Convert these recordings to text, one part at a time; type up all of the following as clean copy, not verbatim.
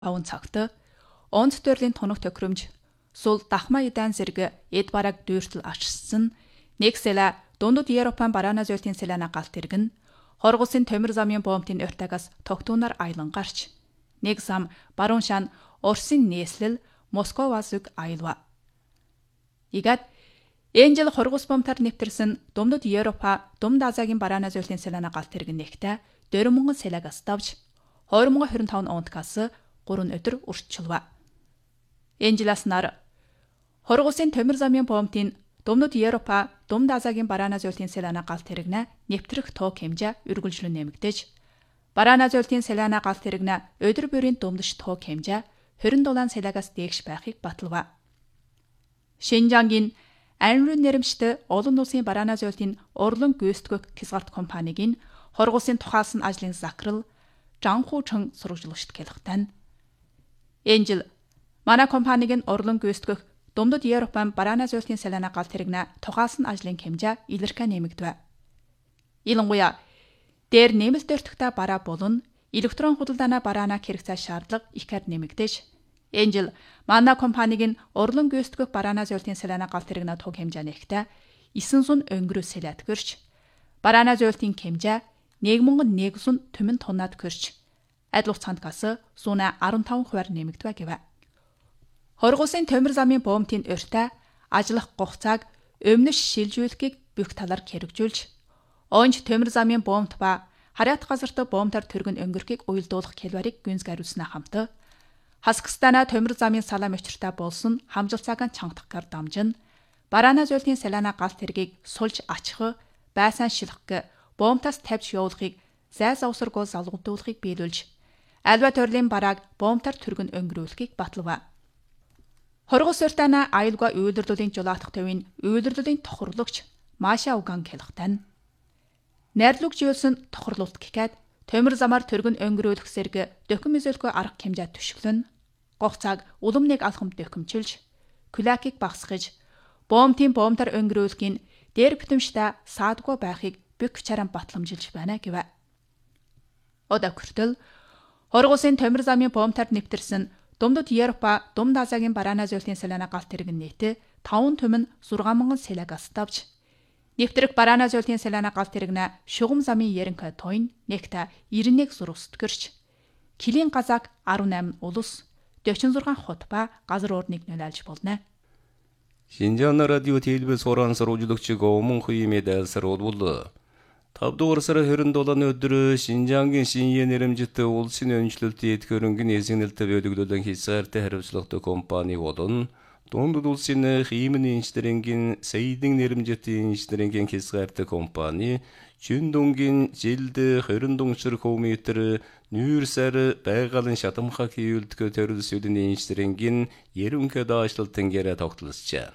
аван цагт онц төрлийн тоног тохиромж сул дахма идан зэрэг эд бараг дүүртэл ашигсан нэг сэла дундад Европын бараана зөөлтийн сэлэна галт тэргэн хоргосын төмөр замын бомбын өртагаас тогтуунаар айлан гарч нэг зам баруун шан Орсын нээслэл Московаас үг айлва. Игад Энжел хоргос бомтар нэвтэрсэн дундад Европа Думд Азиягийн бараана зөөлтийн сэлэна галт тэргэн нэгтэ 4,000 сэлэгас давж 2025 ондгаас 3 өдөр уртчилва. Энжелас нар хоргосын төмөр замын бомбын Думд Европа Думд Азиягийн бараана зөөлтийн сэлэна галт тэргэнэ нэвтрэх тоог хэмжээ үргэлжлэн нэмэгдэж бараана зөөлтийн сэлэна галт тэргэнэ өдөр бүрийн думдш тоог хэмжээ 27 сэлэгас дээш байхыг баталва. Шинжангийн Анрын нэрмжтэй олон улсын бараана зөөлтийн урлан гүйцэтгэх хязгаарт компанийн хоргосын тухайлсан ажлын захирал Жанхучэн сурвалжлагчд хэлэхтэн Энжел манай компанийн урлан гүйцэтгэх Думд Европын бараана зөөлтийн сэлэна галт тэргэнэ тухайлсан ажлын хэмжээ илэрхэ нэмэгдэв. Илангуяа дээр нэмэлт өртөгтэй бараа болон электрон худалдааны бараана хэрэгцээ шаардлага ихээр нэмэгдэж Энжел манай компанийн урлан гүйцэтгэх бараана зөөлтийн сэлэна галт тэргэнэ туг хэмжээ нэгтээ 900 өнгөрөө сэлэт гэрч бараана зөөлтийн хэмжээ 1,100 түмэн тоннад гэрч адил хугацаанд гас 15% нэмэгдэв гэв. Хоргосын төмөр замын бомбын өртөө ажиллах хугацааг өмнөш шилжүүлэхийг бүх талаар хэрэгжүүлж онж төмөр замын бомбт ба харьяат газарт бомбтар төргөн өнгөрөхийг уялдуулах хэлбэрийг гүнзг хариуцсанаа хамт Хасакстана төмөр замын салам өчртэй болсон хамжилцаагаан чангатахгаар дамжин бараана зөөлтийн сэлэна галт тэргийг сулж ачих байсан шилхэг бомбтаас тавьж явуулахыг зай завсаргүй залгуудуулахыг биелүүлж альва төрлийн барааг бомбтар төргөн өнгөрүүлэхийг баталва. Хоргос өртөна аюулгүй үйлдвэрлэлийн жулаатах төвийн үйлдвэрлэлийн тохирлогч Маша Уган хэлэхтэн найрлууг жийлсэн тохирлолт гэхэд төмөр замаар төргөн өнгөрүүлэх зэрэг дөхөм эзэлгүй арга хэмжээ төшөглөн гоцааг улам нэг алхам дөхөмчилж кулакийг багсгаж бомбын бомбтар өнгөрүүлэхийн дээр битэмжтэй саадгүй байхыг бүх чаран батламжилж байна гэв. Одоо хүртэл хоргосын төмөр замын бомбтар нэвтэрсэн Думд Европа Думд Азиягийн бараана зөөлтийн сэлэна галт тэргэн нийт 5 түмэн 6,000 сэлэгас давж нэвтрэх бараана зөөлтийн сэлэна галт тэргэнэ шугам замын яринка тойн нэгт 91 зурвс тгэрч Килийн газаак 18 улс 46 хот ба газар уурныг нөлөөлж болно. Шинжаан радио телевиз хорон сурвалжлагч Гомон Хуимэ дайлсар болбол 5 дугаар сарын 27-ны өдөр Шинжаангийн шинэ нэрэмжтэй улсын өнчлөлтийн эд хөрөнгөний эзэгнэлтэй бөлөглөлөн хязгаартай хариуцлагатай компани болон дундад улсын химийн инженерингийн Сейдэн нэрэмжтэй инженерингийн хязгаартай компани Чүндүнгийн жилд 20 дунгшир км нүүрсээр байгалийн шатамхаг хийүүлдэг төрөлсөлийн инженерингийн ерөнхий даашлалтын гэрээ тогтолцжээ.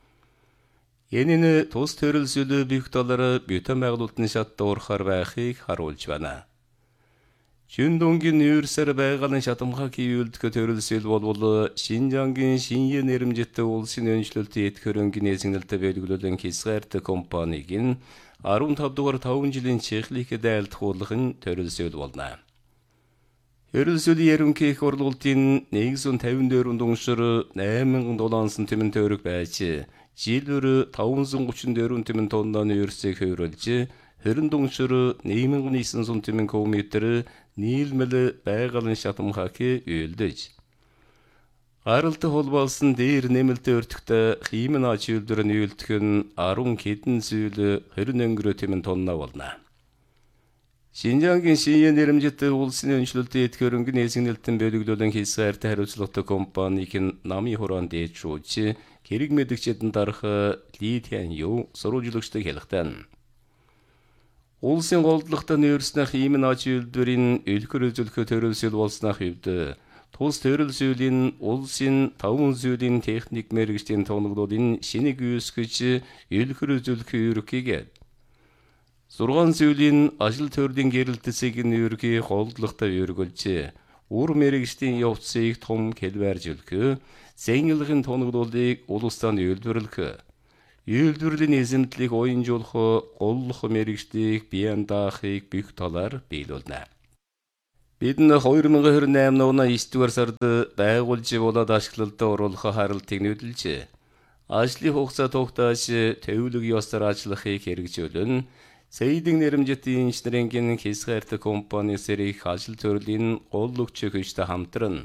Энэ тус төрөлсөл бүх талаар бүтэн байгуулалтын шатд уурхаар байхыг харуулж байна. Чүндүнгийн нүүрсээр байгалийн шатамхаг хийүүлдэг төрөлсөл бол Шинжаангийн шинэ нэрэмжтэй улсын өнчлөлтийн эд хөрөнгөний эзэгнэлтэй бөлөглөлөн хязгаартай компанийн 15 дугаар 5 жилийн чехликэд айлтгуулгын төрөлсөл болно. Төрөлсөлийн ерөнхий их орлуулалтын 154 дунгшир 8,700 түмэн төгрөг байж жилээр 534 түмэн тоннаны өрсөйг хөврөлж 20 дунгшир 8,900 түмэн км нийлмэл байгалийн шатамхаг үйлдэж гаралтай холбоолсон дээр нэмэлт өртөгтэй химийн ач үйлдвэрийн үйлдэх нь 10 хэдэн зүйл 20 өнгөрөө түмэн тонна болно. Шинжаангийн шинэ нэрэмжтэй улсын өнчлөлтийн эд хөрөнгөний эзэгнэлтэн бөлөглөлөн хязгаартай хариуцлагатай компанийн намын хураан дээдшүүч хэрэг мэдгчэдэн дарах Ли Тян Ю сурвалжлагчтай хэлэхтэн улсын голдлогтой нөөцнөх химийн ач үйлдвэрийн элхэр үзүүлэх төрөлсөл болснох хувьд тус төрөлсөлийн улсын 5 зүйлийн техник мэргэжлийн тоноглолын шинийг үүсгэж элхэр үзүүлэх ерөнхийгээд 6 зүйлийн ажил төрлийн гэрэлтсийг нэрхий голдлогтой өргөлж үр мэргэжлийн явцыг том хэлбэржүүлэх зэнгэлгийн тоноглолыг улстай үйлдвэрлэх үйлдвэрлэлийн эзэмтлийг уянжуулах голлох мэргэжлийг биеэн даахыг бүх талаар биелүүлнэ. Бид нь 2028 оны 9-р сард байгуулж болоод ашиглалтад оруулах харалтыг нүүдэлжээ. Ажлын хугацаа тогтоож төвлөг ёсоор ажиллахыг хэрэгжүүлэн Сэйдин нэрэмжитийн инженерингийн хязгаартай компаниэсээр их ажил төрлийн гол өгч өгчтэй хамтран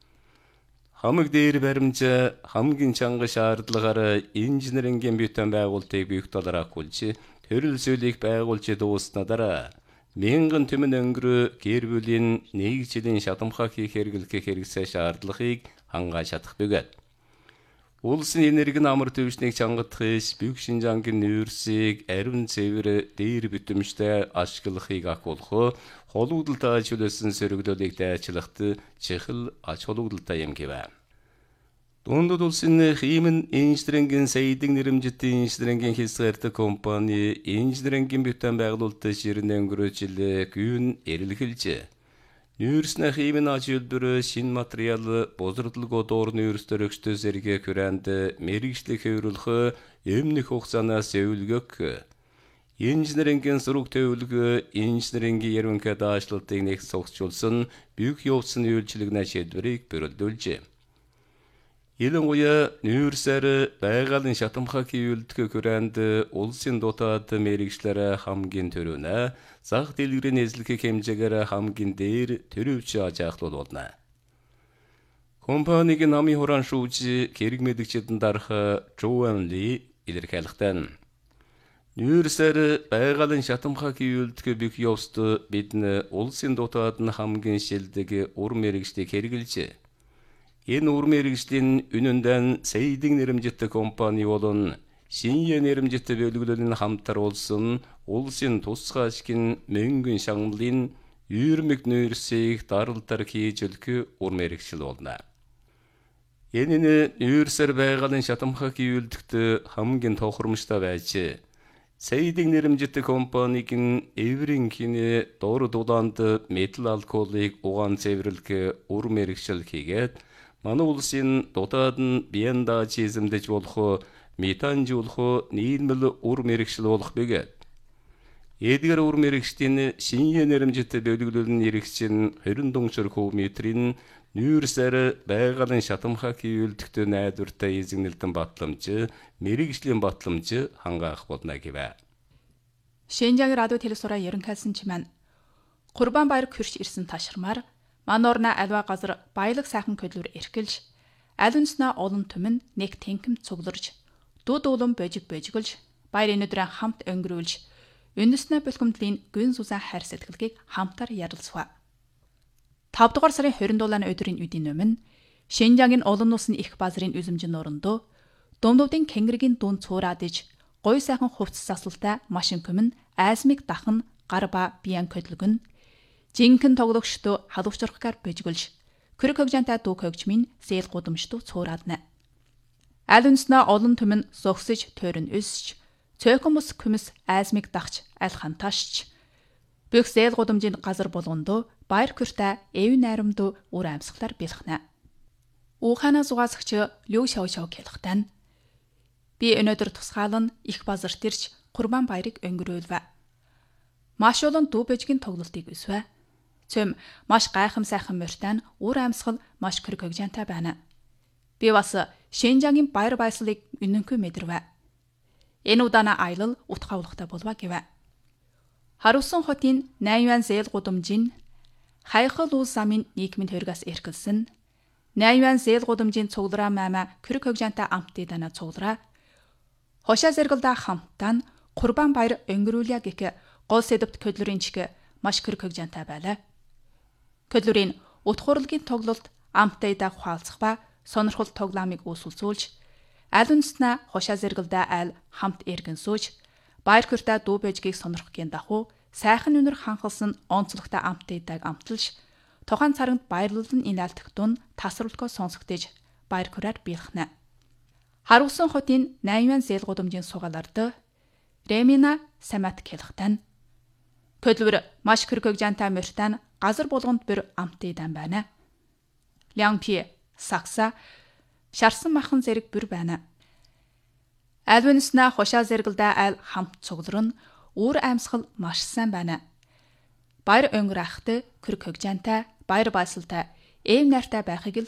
хамаг дээр баримжаа хамгийн чанга шаардлагаар инженерингийн бютэн байгуулалтыг бийгдүүлж төрөл зүйлийг байгуулж дууснаа мянган түмэн өнгөрөө гэр бүлийн нэг жилийн шатамхаа хийх хэрэгсээ шаардлагыг хангааж чадах бөгөөд улсын энерги амар төвшнийг чангадахыс бүх Шинжангийн нүүрсийг ариун цэвэр дээр битэмжтэй ашиглахыг ахуулах хологдолтой ажилласан сөрөглөлийг дайчлагт чихэл ач хологдолтой юм гэвэ. Дундад улсын химэн инженерингийн Сэйдин нэрэмжитийн инженерингийн хязгаартай компани инженерингийн бютэн байгуулалтад ширнэ өнгөрөө жил гүйн эрэлхэлжээ. Нүүрснэ химэн ажил шин материал бозрдлого доор нүүрстөр өгчтэй зэрэг хүрээнд мэрэгжлийг хөврүүлэх өмнөх хугацаанаас өвлгөх инженерингийн сураг төвлөгөө инженерингийн ярманка даашлалтыг нэг согцуулсан бүх явцны үйлчлэгнэ шийдвэрийг бүрэлдүүлжээ. Ялангуяа нүүрсээр байгалийн шатамхаа хийүүлдэг хүрээнд улсын дотоод мэрэгчлэр хамгийн төрөнө зах дэлгэрийн эзлэх хэмжээгээр хамгийн дээр төрөвч ажиглуулна. Компаниг намын хураан шүүж хэрэг мэдгчэдэн дарах Жоан Ли илэрхийлэхдээ нүүрсээр байгалийн шатамхаа хийүүлдэг бүх явцд бид улсын дотоод хамгийн шилдэг ур мэрэгчлийг хэрэгжилжээ. Энэ ур мэрэгжлийн үнэндээ Сэйдин нэрэмжиттэй компани болон Шинье нэрэмжиттэй бөлгөлөлийн хамтар улсын тусгай ашигын мөнгөн шагналын юурмэг нүүрсийг даралтар хийж өгөх ур мэрэгжил болно. Энэ нь нүүрсээр байгалийн шатамхаа хийүүлдэгт хамгийн тохиромжтой байж Сэйдин нэрэмжиттэй компаниг эврийн хинэ доор дулаанд метал алколыг угаан цэвэрлэх ур мэрэгжил хийгээд манай улсын дотоод нь биендаж эзэмдэж болох метанжуулах нийлмэл ур мэрэгжил болох бөгөөд эдгээр ур мэрэгчдийн Шинье нэрэмжиттэй бөлгөлөлийн хэрэгцээ 20 дунгшир кубометрийн нүүрсээр байгалийн шатамхаа хийүүлдэгт найдвартай эзэгнэлтэн батламж мэрэгжлийн батламж хангаах болно гэвэ. Шинжагийн радио телесураа ерөнхийлсэн чимэн Курбанбаяр хөрч ирсэн ташрамаар манорна альва газар баялаг сайхан көдлөр эрхэлж аль үнснэ олон түмэн нэг тэнхэм цугларж дууд улам божигөлж баяр өнөдрөө хамт өнгөрүүлж үнэснэ бэлгэмтлийн гүн сүсэн хайр сэтгэлгийг хамтар ярилцва. 5 дугаар сарын 27-ны өдрийн үдийн өмнө Шинжагийн олон улсын их базрын үзэмжин нурандөө Думдуудын Кенгригийн дуун цуураад иж гой сайхан хувцас засалтай машин көмөн айсмыг дахан гарба биян көдлөгөн жинхэнэ тоглогчдоо халуучрахгаар бэжгэлж көрөг хөгжантай дуу хөгжмийн сэл гудамжтуу цуураадна. Аль үнснэ олон түмэн зогсож тойрон өсч цөөхөмс күмс айсмыг дахч аль хантаашч бүх сэл гудамжийн газар болгондоо баяр хүртэ эв найрамдуу ур амьсгалаар бэлхнэ. Ухана зугаасагч Лю Шаошао хэлэхтэн би өнөөдөр тусгаалan их базар төрч Курбанбаярыг өнгөрөөлвэ. Маш олон дүү бэжгийн тоглолтыг өсвэ. Цөм маш гайхам сайхан мөртэн ур амьсгал маш көрөг хөгжантай байна. Би бас Шинжагийн баяр баясгалыг үнэнгүй мэдэрвэ. Энэ удаана аялал утга авлахтай болва гэвэ. Харусан хотын Найван зээл гудамжийн хайхал уус замын нийгмийн төргөөс эрхэлсэн Найван зээл гудамжийн цуглараа мама көрөг хөгжантай амтны дана цуглараа хошаа зэргэлдэ хамтан Курбанбаяр өнгөрүүлье гэх гол сэдвт көдлөрийн чиг маш көрөг хөгжантай байлаа. Көдлөрийн утгуурлын тоглолт амттай да хуалцах ба сонирхол тоглоомыг үүсэлцүүлж аль үнснэ хошаа зэргэлдэ айл хамт эргэн сууж баяр хүртэ дүү бэжгийг сонирххийн дахуу сайхан үнэр ханхалсан онцлогтой амттай даг амталж тухайн царагт баярлалын инээлтэх дун тасралтгоо сонсогдож баяр хүрээр биелхнэ. Харусан хотын Найван зээл гудамжийн сугаалард Ремина Самат хэлэхтэн көдлөр маш көрөг хөгжантай мөртэн газар болгонд бүр амттай дан байна. Лянпи сакса шарсан махан зэрэг бүр байна. Аль үнснэ хошаа зэргэлдэ айл хамт цугларна үр амьсгал маш сайн байна. баяр өнгөр ахтай, көрөг хөгжаантай, баяр баясгалтай, эв найртай байхыг